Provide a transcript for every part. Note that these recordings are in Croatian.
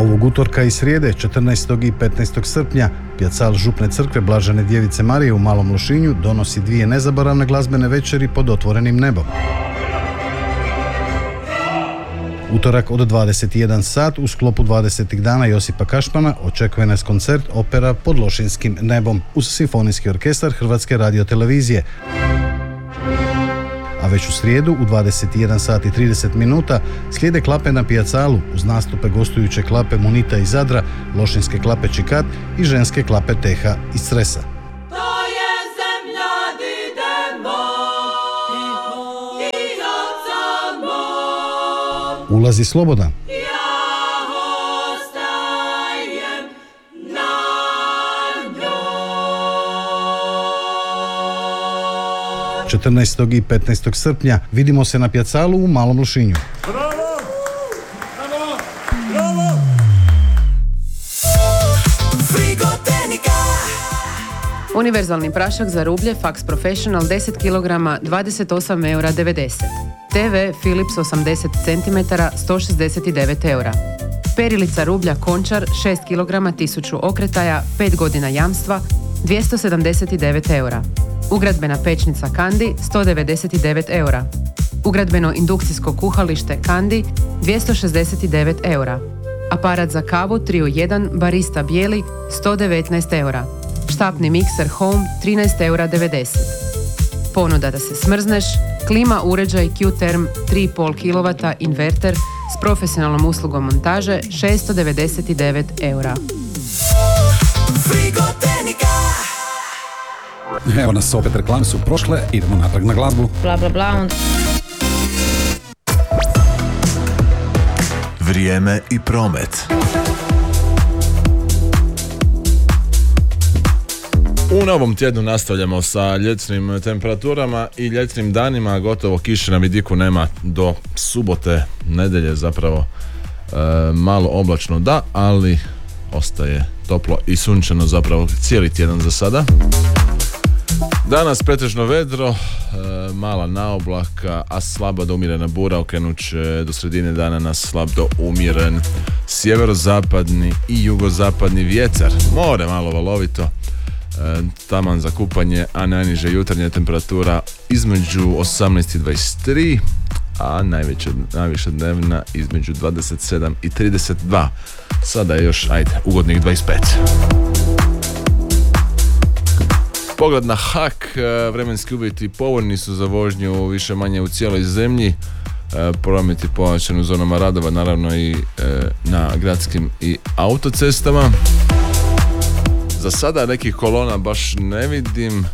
Ovog utorka i srijede, 14. i 15. srpnja, pjacal Župne crkve Blažene Djevice Marije u Malom Lošinju donosi dvije nezaboravne glazbene večeri pod otvorenim nebom. Utorak od 21 sat u sklopu 20. dana Josipa Kašpana očekuje nas koncert opera Pod Lošinskim nebom uz Simfonijski orkestar Hrvatske radiotelevizije. A već u srijedu u 21 sat i 30 minuta slijede klape na pijacalu uz nastupe gostujuće klape Munita iz Zadra, Lošinske klape Čikat i ženske klape Teha iz Cresa. Ulazi slobodan. 14. i 15. srpnja vidimo se na pjacalu u Malom Lošinju. Bravo! Bravo! Bravo! Univerzalni prašak za rublje Fax Professional 10 kg 28,90 €. TV Philips 80 cm 169 €. Perilica rublja Končar 6 kg 1000 okretaja 5 godina jamstva 279 €. Ugradbena pečnica Kandi 199 €. Ugradbeno indukcijsko kuhalište Kandi 269 €. Aparat za kavu 3 u 1 Barista bijeli 119 €. Štapni mikser Home 13,90 €. Ponuda da se smrzneš, klima uređaj Q-Term 3,5 kW inverter s profesionalnom uslugom montaže 699 €. Evo nas opet, reklame su prošle, idemo natrag na glazbu. Bla bla bla. Vrijeme i promet. U novom tjednu nastavljamo sa ljetnim temperaturama i ljetnim danima, gotovo kiše na vidiku nema do subote, nedjelje zapravo malo oblačno da, ali ostaje toplo i sunčano zapravo cijeli tjedan za sada. Danas pretežno vedro, mala naoblaka, a slaba do umjerena bura, okrenut će do sredine dana na slab do umjeren sjeverozapadni i jugozapadni vjetar. More malo valovito, taman za kupanje, a najniža jutarnja temperatura između 18 i 23, a najviša dnevna između 27 i 32. Sada je još, ugodnih 25. Pogled na Hak, vremenski uvjeti povoljni su za vožnju više manje u cijeloj zemlji. Promet je pojačan u zonama radova, naravno i na gradskim i autocestama. Za sada nekih kolona baš ne vidim.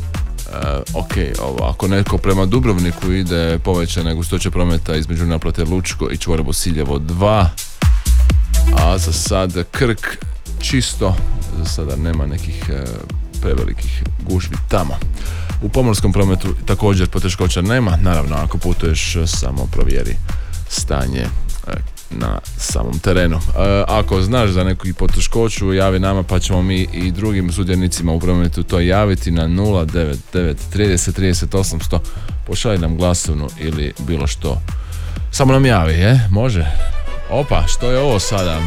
Ako netko prema Dubrovniku ide, povećana gustoća prometa između naplate Lučko i čvor Bosiljevo 2. A za sad Krk čisto, za sada nema nekih prevelikih gužvi tamo. U pomorskom prometu također poteškoća nema, naravno ako putuješ samo provjeri stanje na samom terenu. Ako znaš za neku poteškoću, javi nama pa ćemo mi i drugim sudionicima u prometu to javiti na 099 30 30 800. Pošalji nam glasovnu ili bilo što. Samo nam javi, može? Opa, što je ovo sada?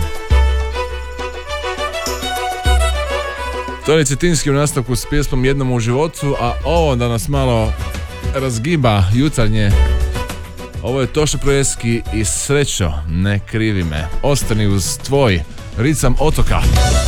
Toni Cetinski u nastavku s pjesmom Jednom u životu, a ovo da nas malo razgiba jutarnje, ovo je Toša Projeski i Srećo, ne krivi me. Ostani uz tvoj ritam otoka.